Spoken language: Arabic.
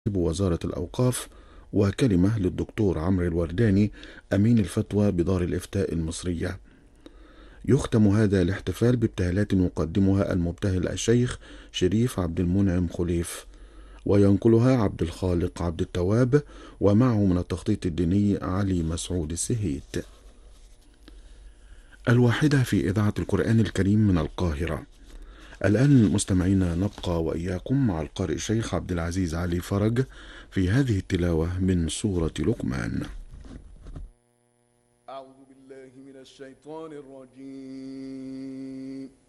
وزارة الأوقاف، وكلمة للدكتور عمرو الورداني أمين الفتوى بدار الإفتاء المصرية. يختم هذا الاحتفال بابتهالات يقدمها المبتهل الشيخ شريف عبد المنعم خليف، وينقلها عبد الخالق عبد التواب، ومعه من التخطيط الديني علي مسعود السهيت. 1 في إذاعة القرآن الكريم من القاهرة. الآن مستمعينا نبقى وإياكم مع القارئ الشيخ عبد العزيز علي فرج في هذه التلاوة من سورة لقمان. أعوذ بالله من الشيطان الرجيم.